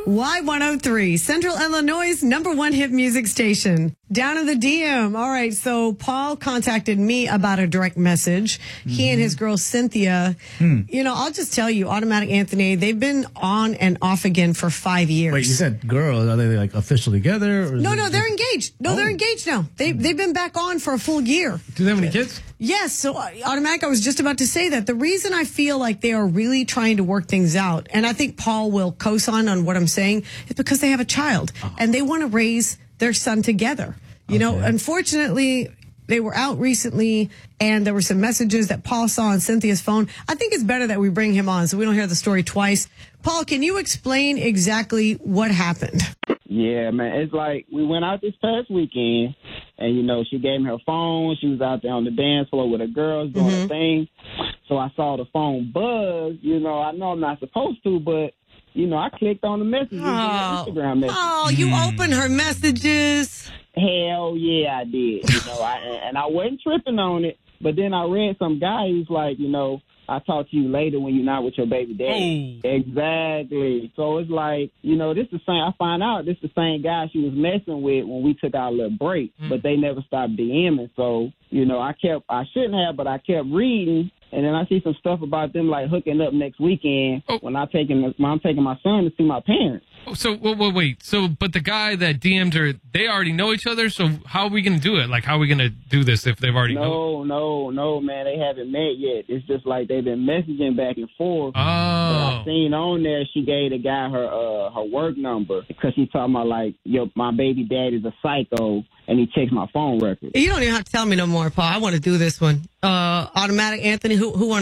Y103, Central Illinois' #1 hit music station. Down in the DM. All right, so Paul contacted me about a direct message. He and his girl Cynthia, you know, I'll just tell you, Automatic Anthony, they've been on and off again for 5 years. Wait, you said girls. Are they like official together? Or No, they're engaged. No, they're engaged now. They've been back on for a full year. Do they have any kids? Yes, so Automatic, I was just about to say that. The reason I feel like they are really trying to work things out, and I think Paul will co-sign on what I'm saying, is because they have a child, and they want to raise their son together. You know, unfortunately, they were out recently, and there were some messages that Paul saw on Cynthia's phone. I think it's better that we bring him on so we don't hear the story twice. Paul, can you explain exactly what happened? Yeah, man. It's like we went out this past weekend, and, you know, she gave me her phone. She was out there on the dance floor with her girls doing her thing. So I saw the phone buzz. You know, I know I'm not supposed to, but, you know, I clicked on the messages, Instagram messages. Oh, you opened her messages. Hell yeah, I did. You know, I wasn't tripping on it, but then I read some guy who's like, you know, I'll talk to you later when you're not with your baby daddy. Exactly. So it's like, you know, this the same. I find out this the same guy she was messing with when we took our little break, but they never stopped DMing. So, you know, I shouldn't have, but I kept reading. And then I see some stuff about them like hooking up next weekend when I'm taking my son to see my parents. So wait. So, but the guy that DM'd her, they already know each other. So how are we going to do it? Like, how are we going to do this if they've already No, man. They haven't met yet. It's just like they've been messaging back and forth. Oh. I seen on there she gave the guy her work number because she's talking about like, my baby dad is a psycho, and he checks my phone record. You don't even have to tell me no more, Paul. I want to do this one. Automatic Anthony, who